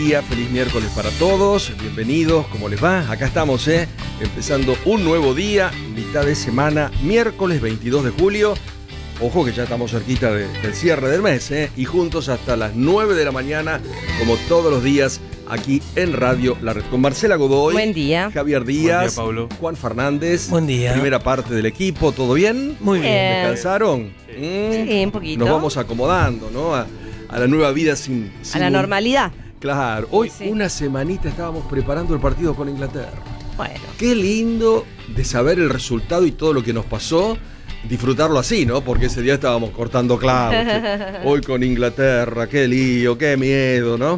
Feliz miércoles para todos, bienvenidos, ¿cómo les va? Acá estamos, empezando un nuevo día, mitad de semana, miércoles 22 de julio. Ojo que ya estamos cerquita del cierre del mes, y juntos hasta las 9 de la mañana, como todos los días, aquí en Radio La Red. Con Marcela Godoy, buen día. Javier Díaz, buen día, Pablo. Juan Fernández, buen día. Primera parte del equipo, ¿todo bien? Muy bien. ¿Descansaron? Sí, un poquito. Nos vamos acomodando, ¿no? A la nueva vida sin a la normalidad. Claro, hoy Sí. una semanita estábamos preparando el partido con Inglaterra. Bueno. Qué lindo de saber el resultado y todo lo que nos pasó, disfrutarlo así, ¿no? Porque ese día estábamos cortando clavos. Hoy con Inglaterra, qué lío, qué miedo, ¿no?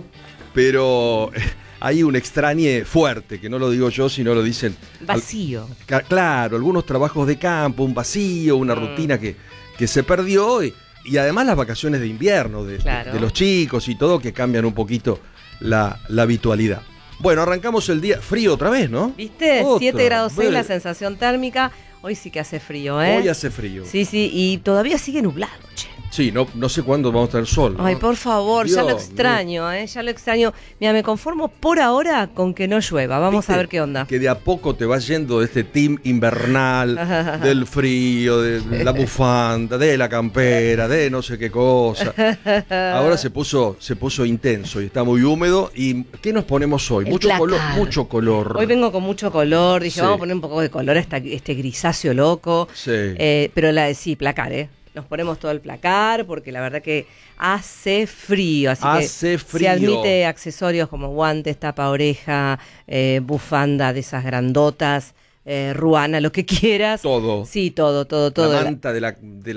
Pero hay un extrañe fuerte, que no lo digo yo, sino lo dicen... Vacío. Claro, algunos trabajos de campo, un vacío, una rutina que se perdió y además las vacaciones de invierno de los chicos y todo que cambian un poquito la habitualidad. Bueno, arrancamos el día frío otra vez, ¿no? ¿Viste? 7 grados 6 la sensación térmica. Hoy sí que hace frío, ¿eh? Hoy hace frío. Sí, y todavía sigue nublado, che. Sí, no sé cuándo vamos a tener sol, ¿no? Ay, por favor, Dios, ya lo extraño, ya lo extraño. Mira, me conformo por ahora con que no llueva. Vamos a ver qué onda. Que de a poco te vas yendo de este team invernal, del frío, de la bufanda, de la campera, de no sé qué cosa. Ahora se puso intenso y está muy húmedo. ¿Y qué nos ponemos hoy? Mucho color. Hoy vengo con mucho color. Dije, Sí. vamos a poner un poco de color a este grisáceo loco. Sí. Pero sí, placar, Nos ponemos todo el placar porque la verdad que hace frío. Así que se admite accesorios como guantes, tapa oreja, bufanda de esas grandotas, ruana, lo que quieras. Todo. Sí, todo. La manta de la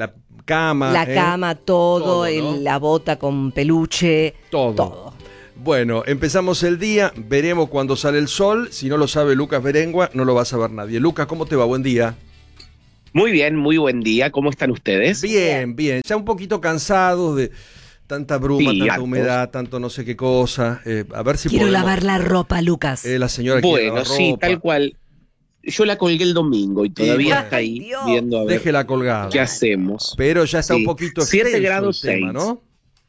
cama. La cama, todo, ¿no? la bota con peluche. Todo. Bueno, empezamos el día, veremos cuando sale el sol. Si no lo sabe Lucas Berengua, no lo va a saber nadie. Lucas, ¿cómo te va? Buen día. Muy bien, muy buen día. ¿Cómo están ustedes? Bien. Ya un poquito cansados de tanta bruma, Sí, tanta hartos. humedad, tanto no sé qué cosa. A ver si Quiero podemos... lavar la ropa, Lucas. La señora quiere lavar Bueno, sí, ropa. tal cual. Yo la colgué el domingo y todavía bueno. está ahí Dios. viendo a ver Déjela colgada. qué hacemos. Pero ya está Sí. un poquito 7 extenso grados el tema, 6. ¿no?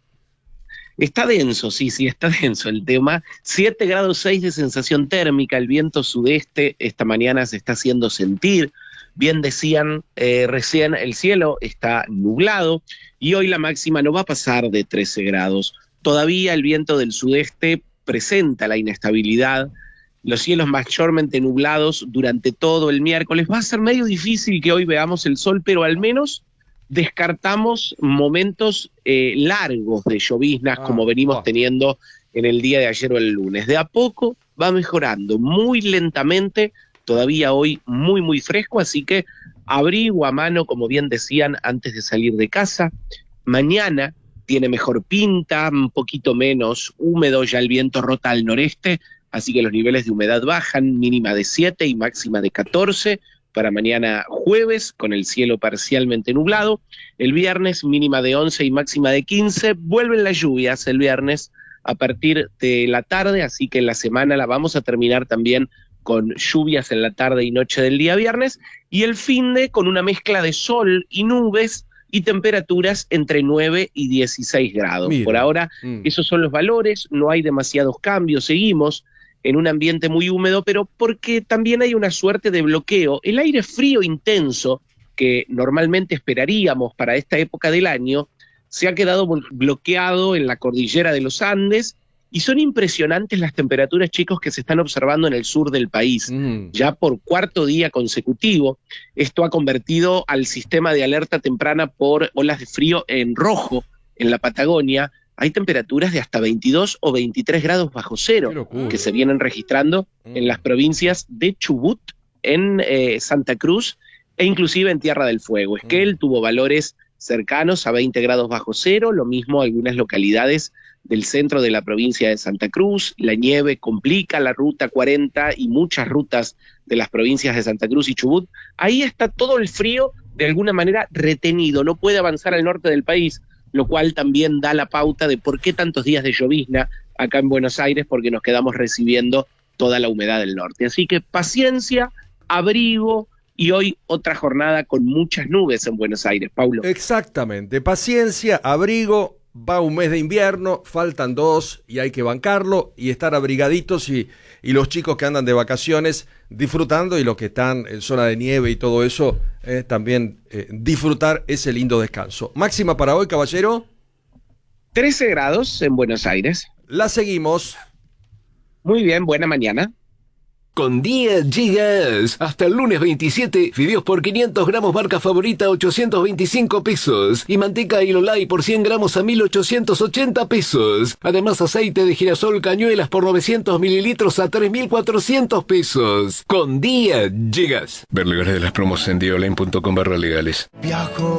Está denso, sí, está denso el tema. 7 grados 6 de sensación térmica, el viento sudeste esta mañana se está haciendo sentir. Bien decían recién, el cielo está nublado y hoy la máxima no va a pasar de 13 grados. Todavía el viento del sudeste presenta la inestabilidad, los cielos mayormente nublados durante todo el miércoles. Va a ser medio difícil que hoy veamos el sol, pero al menos descartamos momentos largos de lloviznas como venimos teniendo en el día de ayer o el lunes. De a poco va mejorando, muy lentamente. Todavía hoy muy fresco, así que abrigo a mano, como bien decían, antes de salir de casa. Mañana tiene mejor pinta, un poquito menos húmedo, ya el viento rota al noreste, así que los niveles de humedad bajan, mínima de 7 y máxima de 14 para mañana jueves, con el cielo parcialmente nublado. El viernes mínima de 11 y máxima de 15, vuelven las lluvias el viernes a partir de la tarde, así que la semana la vamos a terminar también con lluvias en la tarde y noche del día viernes, y el finde con una mezcla de sol y nubes y temperaturas entre 9 y 16 grados. Mira. Por ahora, esos son los valores, no hay demasiados cambios, seguimos en un ambiente muy húmedo, pero porque también hay una suerte de bloqueo. El aire frío intenso, que normalmente esperaríamos para esta época del año, se ha quedado bloqueado en la cordillera de los Andes. Y son impresionantes las temperaturas, chicos, que se están observando en el sur del país. Ya por cuarto día consecutivo, esto ha convertido al sistema de alerta temprana por olas de frío en rojo en la Patagonia. Hay temperaturas de hasta 22 o 23 grados bajo cero que se vienen registrando en las provincias de Chubut, en Santa Cruz e inclusive en Tierra del Fuego. Esquel tuvo valores cercanos a 20 grados bajo cero, lo mismo algunas localidades del centro de la provincia de Santa Cruz. La nieve complica la ruta 40 y muchas rutas de las provincias de Santa Cruz y Chubut. Ahí está todo el frío de alguna manera retenido, no puede avanzar al norte del país, lo cual también da la pauta de por qué tantos días de llovizna acá en Buenos Aires, porque nos quedamos recibiendo toda la humedad del norte. Así que paciencia, abrigo, y hoy otra jornada con muchas nubes en Buenos Aires, Paulo. Exactamente, paciencia, abrigo, va un mes de invierno, faltan 2 y hay que bancarlo y estar abrigaditos y los chicos que andan de vacaciones disfrutando y los que están en zona de nieve y todo eso, también disfrutar ese lindo descanso. Máxima para hoy, caballero. 13 grados en Buenos Aires. La seguimos. Muy bien, buena mañana. Con Día llegas. Hasta el lunes 27, fideos por 500 gramos marca favorita 825 pesos. Y manteca Ilolai por 100 gramos a 1880 pesos. Además, aceite de girasol Cañuelas por 900 mililitros a 3400 pesos. Con Día llegas. Ver legales de las promos en dioline.com/legales. Viajo